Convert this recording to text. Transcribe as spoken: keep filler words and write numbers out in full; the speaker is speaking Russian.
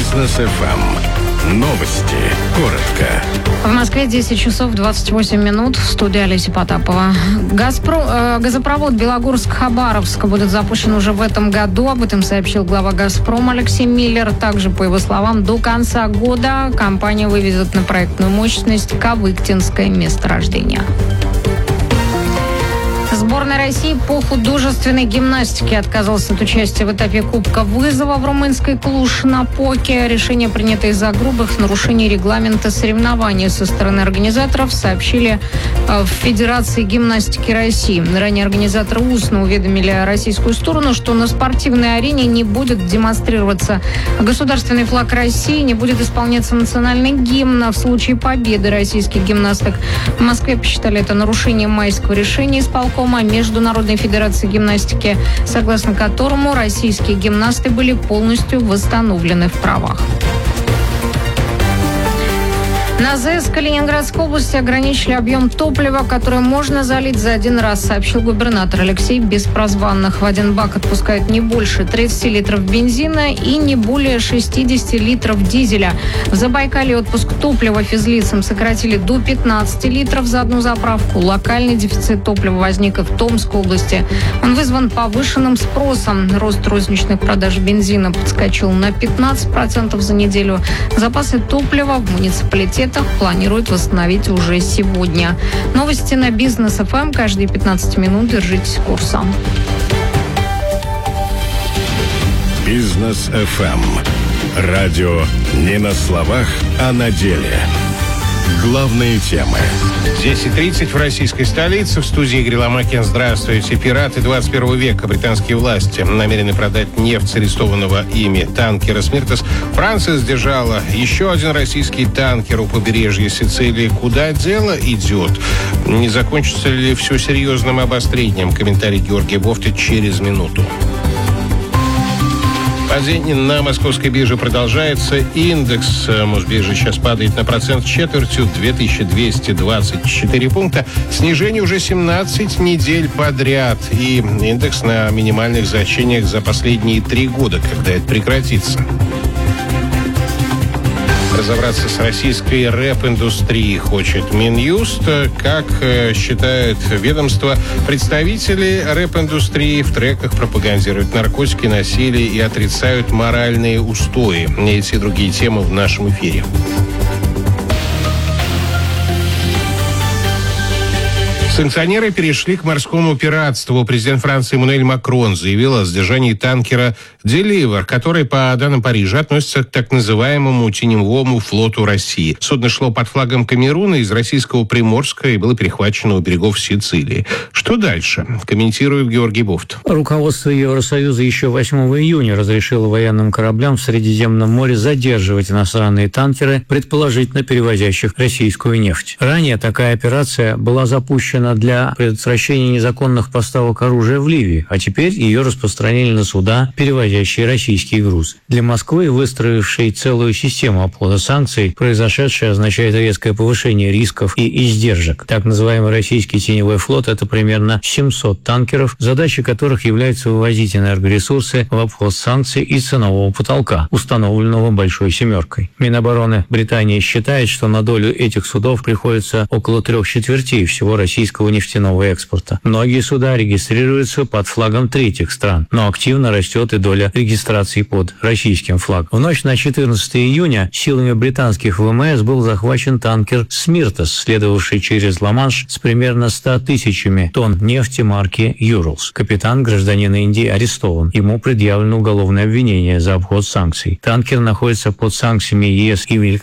Бизнес эф эм. Новости. Коротко. В Москве десять часов двадцать восемь минут. В студии Олеся Потапова. Газпро... э, газопровод Белогорск-Хабаровск будет запущен уже в этом году. Об этом сообщил глава «Газпрома» Алексей Миллер. Также, по его словам, до конца года компания вывезет на проектную мощность Кавыктинское месторождение. Сборная России по художественной гимнастике отказалась от участия в этапе Кубка вызова в румынской Клуж-Напоке. Решение принято из-за грубых нарушений регламента соревнований со стороны организаторов, сообщили в Федерации гимнастики России. Ранее организаторы устно уведомили российскую сторону, что на спортивной арене не будет демонстрироваться государственный флаг России, не будет исполняться национальный гимн. В случае победы российских гимнасток в Москве посчитали это нарушением майского решения исполкома Международной Федерации гимнастики, согласно которому российские гимнасты были полностью восстановлены в правах. На ЗЭС Калининградской области ограничили объем топлива, которое можно залить за один раз, сообщил губернатор Алексей Беспрозванных. В один бак отпускают не больше тридцати литров бензина и не более шестидесяти литров дизеля. В Забайкалье отпуск топлива физлицам сократили до пятнадцати литров за одну заправку. Локальный дефицит топлива возник и в Томской области. Он вызван повышенным спросом. Рост розничных продаж бензина подскочил на пятнадцать процентов за неделю. Запасы топлива в муниципалитете планируют восстановить уже сегодня. Новости на Бизнес эф эм. Каждые пятнадцать минут держитесь курса. Бизнес эф эм. Радио не на словах, а на деле. Главные темы. десять тридцать в российской столице. В студии Игорь Ломакин. Здравствуйте. Пираты двадцать первого века. Британские власти намерены продать нефть с арестованного ими танкера «Смиртос». Франция сдержала еще один российский танкер у побережья Сицилии. Куда дело идет? Не закончится ли все серьезным обострением? Комментарий Георгия Бофта через минуту. Падение на московской бирже продолжается. Индекс Мосбиржи сейчас падает на процент с четвертью, две тысячи двести двадцать четыре пункта. Снижение уже семнадцать недель подряд. И индекс на минимальных значениях за последние три года, когда это прекратится. Разобраться с российской рэп-индустрией хочет Минюст. Как считают ведомство, представители рэп-индустрии в треках пропагандируют наркотики, насилие и отрицают моральные устои. Эти и другие темы в нашем эфире. Санкционеры перешли к морскому пиратству. Президент Франции Эммануэль Макрон заявил о сдержании танкера «Деливер», который, по данным Парижа, относится к так называемому теневому флоту России. Судно шло под флагом Камеруна из российского Приморска и было перехвачено у берегов Сицилии. Что дальше? Комментирует Георгий Бофт. Руководство Евросоюза еще восьмого июня разрешило военным кораблям в Средиземном море задерживать иностранные танкеры, предположительно перевозящих российскую нефть. Ранее такая операция была запущена для предотвращения незаконных поставок оружия в Ливию, а теперь ее распространили на суда, перевозящие российский груз. Для Москвы, выстроившей целую систему обхода санкций, произошедшее означает резкое повышение рисков и издержек. Так называемый российский теневой флот – это примерно семьсот танкеров, задачей которых является вывозить энергоресурсы в обход санкций и ценового потолка, установленного «Большой семеркой». Минобороны Британии считает, что на долю этих судов приходится около трех четвертей всего российского нефтяного экспорта. Многие суда регистрируются под флагом третьих стран, но активно растет и доля регистрации под российским флагом. В ночь на четырнадцатое июня силами британских ВМС был захвачен танкер «Смиртос», следовавший через Ла-Манш с примерно ста тысячами тонн нефти марки «Юралс». Капитан, гражданин Индии, арестован. Ему предъявлено уголовное обвинение за обход санкций. Танкер находится под санкциями ЕС и Великобритании.